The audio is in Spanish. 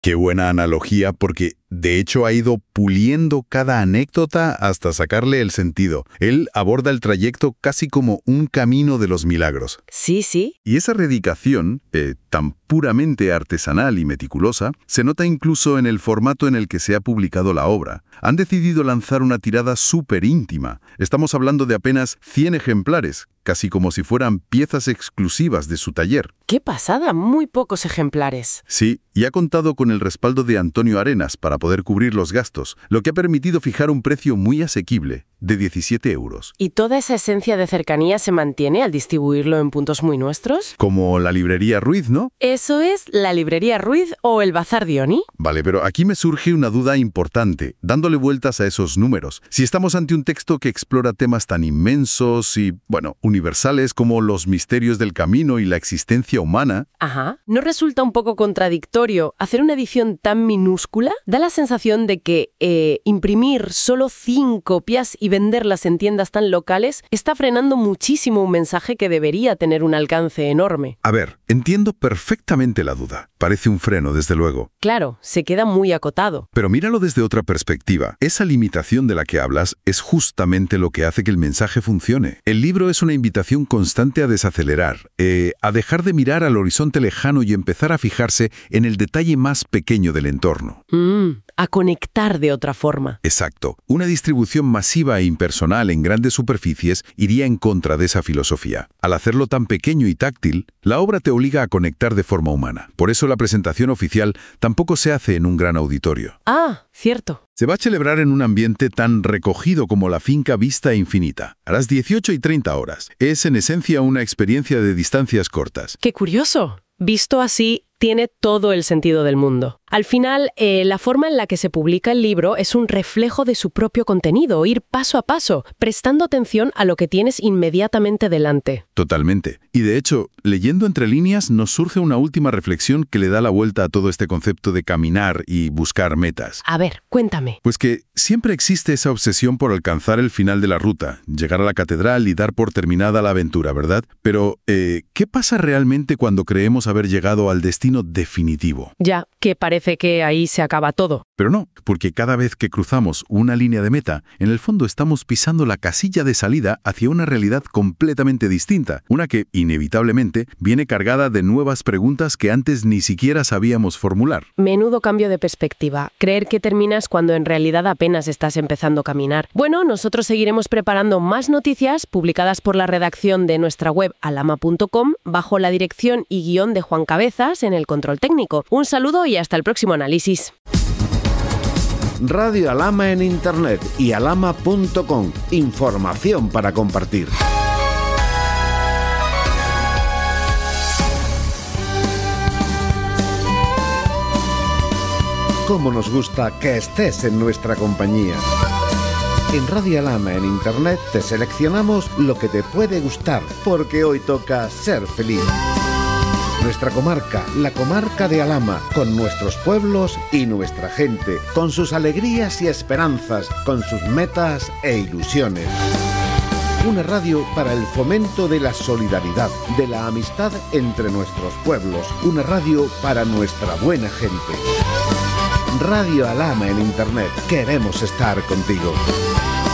Qué buena analogía, porque de hecho ha ido puliendo cada anécdota hasta sacarle el sentido. Él aborda el trayecto casi como un camino de los milagros. Sí, sí. Y esa dedicación, tan puramente artesanal y meticulosa, se nota incluso en el formato en el que se ha publicado la obra. Han decidido lanzar una tirada súper íntima. Estamos hablando de apenas 100 ejemplares, casi como si fueran piezas exclusivas de su taller. ¡Qué pasada! Muy pocos ejemplares. Sí, y ha contado con el respaldo de Antonio Arenas para poder cubrir los gastos, lo que ha permitido fijar un precio muy asequible, de 17 euros. ¿Y toda esa esencia de cercanía se mantiene al distribuirlo en puntos muy nuestros? Como la librería Ruiz, ¿no? ¿Eso es la librería Ruiz o el Bazar Dioni? Vale, pero aquí me surge una duda importante, dándole vueltas a esos números. Si estamos ante un texto que explora temas tan inmensos y, universales como los misterios del camino y la existencia humana... Ajá. ¿No resulta un poco contradictorio hacer una edición tan minúscula? Da la sensación de que imprimir solo 5 copias y venderlas en tiendas tan locales está frenando muchísimo un mensaje que debería tener un alcance enorme. A ver, entiendo perfectamente la duda. Parece un freno, desde luego. Claro, se queda muy acotado. Pero míralo desde otra perspectiva. Esa limitación de la que hablas es justamente lo que hace que el mensaje funcione. El libro es una invitación constante a desacelerar, a dejar de mirar al horizonte lejano y empezar a fijarse en el detalle más pequeño del entorno. A conectar de otra forma. Exacto. Una distribución masiva e impersonal en grandes superficies iría en contra de esa filosofía. Al hacerlo tan pequeño y táctil, la obra te obliga a conectar de forma humana. Por eso la presentación oficial tampoco se hace en un gran auditorio. Ah, cierto. Se va a celebrar en un ambiente tan recogido como la finca Vista Infinita, a las 18 y 30 horas. Es en esencia una experiencia de distancias cortas. ¡Qué curioso! Visto así, tiene todo el sentido del mundo. Al final, la forma en la que se publica el libro es un reflejo de su propio contenido, ir paso a paso, prestando atención a lo que tienes inmediatamente delante. Totalmente. Y de hecho, leyendo entre líneas, nos surge una última reflexión que le da la vuelta a todo este concepto de caminar y buscar metas. A ver, cuéntame. Pues que siempre existe esa obsesión por alcanzar el final de la ruta, llegar a la catedral y dar por terminada la aventura, ¿verdad? Pero, ¿qué pasa realmente cuando creemos haber llegado al destino definitivo? Ya, que parece que ahí se acaba todo. Pero no, porque cada vez que cruzamos una línea de meta, en el fondo estamos pisando la casilla de salida hacia una realidad completamente distinta, una que, inevitablemente, viene cargada de nuevas preguntas que antes ni siquiera sabíamos formular. Menudo cambio de perspectiva. Creer que terminas cuando en realidad apenas estás empezando a caminar. Bueno, nosotros seguiremos preparando más noticias publicadas por la redacción de nuestra web alama.com bajo la dirección y guión de Juan Cabezas en el control técnico. Un saludo y hasta el próximo análisis. Radio Alama en Internet y alama.com. Información para compartir. Cómo nos gusta que estés en nuestra compañía. En Radio Alama en Internet te seleccionamos lo que te puede gustar, porque hoy toca ser feliz. Nuestra comarca, la comarca de Alhama, con nuestros pueblos y nuestra gente, con sus alegrías y esperanzas, con sus metas e ilusiones. Una radio para el fomento de la solidaridad, de la amistad entre nuestros pueblos. Una radio para nuestra buena gente. Radio Alhama en Internet. Queremos estar contigo.